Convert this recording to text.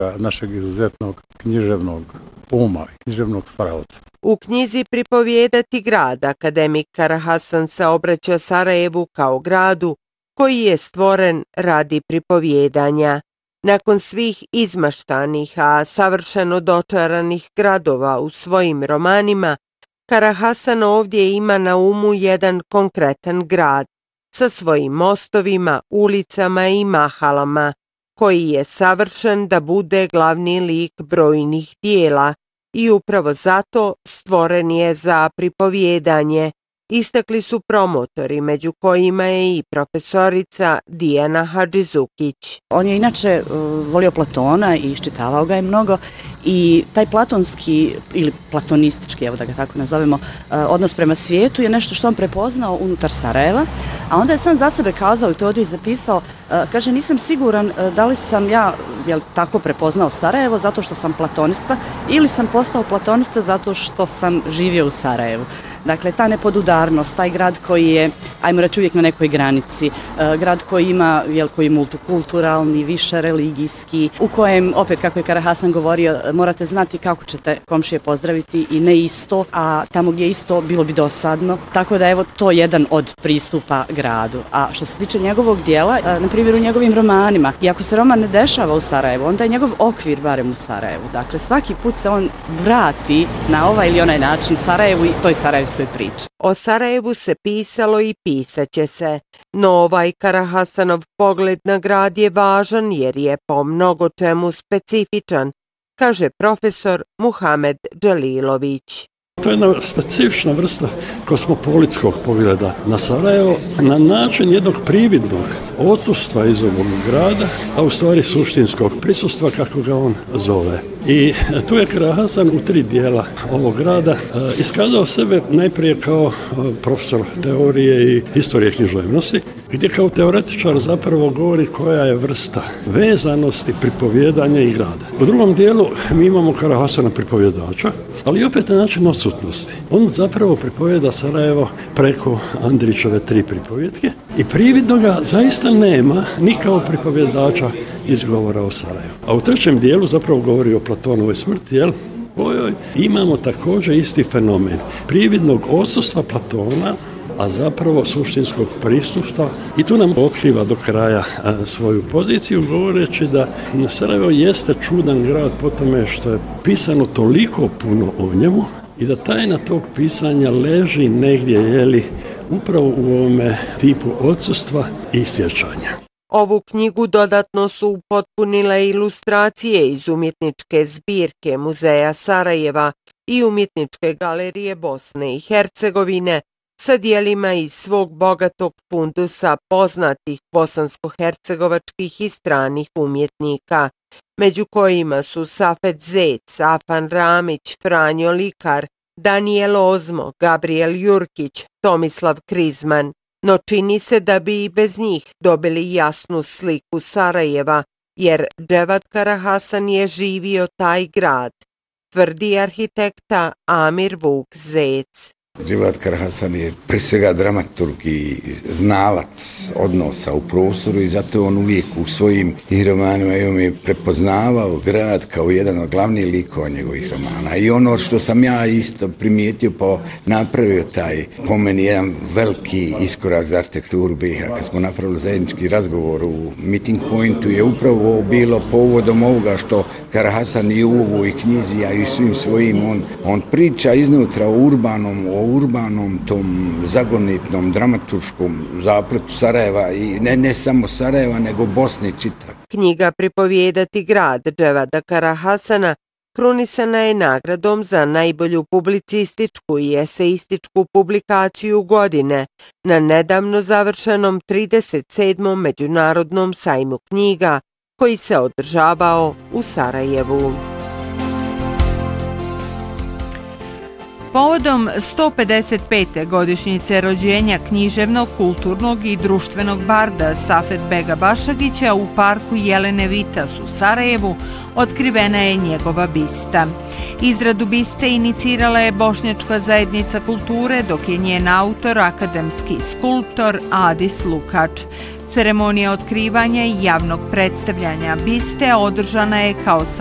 našeg izuzetnog književnog uma, književnog stvaralaca. U knjizi Pripovijedati grad akademik Karahasan se obraća Sarajevu kao gradu koji je stvoren radi pripovijedanja. Nakon svih izmaštanih, a savršeno dočaranih gradova u svojim romanima, Karahasan ovdje ima na umu jedan konkretan grad sa svojim mostovima, ulicama i mahalama, koji je savršen da bude glavni lik brojnih dijela i upravo zato stvoren je za pripovijedanje, istakli su promotori, među kojima je i profesorica Dijana Hadžizukić. On je inače volio Platona i iščitavao ga je mnogo i taj platonski ili platonistički, evo da ga tako nazovemo, odnos prema svijetu je nešto što on prepoznao unutar Sarajeva, a onda je sam za sebe kazao i to ovdje zapisao, kaže nisam siguran da li sam ja tako prepoznao Sarajevo zato što sam platonista ili sam postao platonista zato što sam živio u Sarajevu. Dakle, ta nepodudarnost, taj grad koji je, ajmo reći, uvijek na nekoj granici, grad koji ima, koji je multikulturalni, više religijski, u kojem, opet kako je Karahasan govorio, morate znati kako ćete komšije pozdraviti i ne isto, a tamo gdje je isto bilo bi dosadno. Tako da evo to je jedan od pristupa gradu. A što se tiče njegovog dijela, na primjer u njegovim romanima, i ako se roman ne dešava u Sarajevu, onda je njegov okvir barem u Sarajevu. Dakle, svaki put se on vrati na ovaj ili onaj način Sarajevu i toj sarajevskoj priči. O Sarajevu se pisalo i pisaće se, no ovaj Karahasanov pogled na grad je važan jer je po mnogo čemu specifičan, kaže profesor Muhamed Dželilović. To je jedna specifična vrsta kosmopolitskog pogleda na Sarajevo na način jednog prividnog odsustva iz ovog grada, a u stvari suštinskog prisustva kako ga on zove. I tu je Karahasan u 3 dijela ovog grada iskazao sebe najprije kao profesor teorije i historije književnosti, gdje kao teoretičar zapravo govori koja je vrsta vezanosti pripovijedanja i grada. U drugom dijelu mi imamo Karahasana pripovjedača, ali opet na način odsutnosti. On zapravo pripovijeda Sarajevo preko Andrićeve 3 pripovjetke i prividno ga zaista nema ni kao pripovjedača iz govora o Sarajevu. A u 3. dijelu zapravo govori o Platonovoj smrti, kojoj imamo također isti fenomen prividnog odsustva Platona, a zapravo suštinskog prisustva, i tu nam otkriva do kraja svoju poziciju, govoreći da Sarajevo jeste čudan grad po tome što je pisano toliko puno o njemu i da tajna tog pisanja leži negdje, upravo u ovome tipu odsustva i sjećanja. Ovu knjigu dodatno su upotpunile ilustracije iz umjetničke zbirke Muzeja Sarajeva i umjetničke galerije Bosne i Hercegovine sa dijelima iz svog bogatog fundusa poznatih bosansko-hercegovačkih i stranih umjetnika, među kojima su Safet Zec, Afan Ramić, Franjo Likar, Daniel Ozmo, Gabriel Jurkić, Tomislav Krizman. No čini se da bi i bez njih dobili jasnu sliku Sarajeva, jer Dževad Karahasan je živio taj grad, tvrdi arhitekta Amir Vuk Zec. Dževad Karahasan je prije svega dramaturg i znalac odnosa u prostoru i zato on uvijek u svojim romanima je prepoznavao grad kao jedan od glavnih likova njegovih romana. I ono što sam ja isto primijetio pa napravio taj po meni jedan veliki iskorak za arhitekturu BiH. Kad smo napravili zajednički razgovor u Meeting Pointu je upravo bilo povodom ovoga što Karahasan i u ovoj knjizi, a i svim svojim, on priča iznutra o urbanom tom zagonitnom dramaturškom zapletu Sarajeva i ne samo Sarajeva nego Bosne čitav. Knjiga Pripovijedati grad Dževada Karahasana krunisana je nagradom za najbolju publicističku i eseističku publikaciju godine na nedavno završenom 37. Međunarodnom sajmu knjiga koji se održavao u Sarajevu. Povodom 155. godišnjice rođenja književnog, kulturnog i društvenog barda Safet Bega Bašagića u parku Jelene Vitas u Sarajevu otkrivena je njegova bista. Izradu biste inicirala je Bošnjačka zajednica kulture, dok je njen autor akademski skulptor Adis Lukač. Ceremonija otkrivanja i javnog predstavljanja biste održana je kao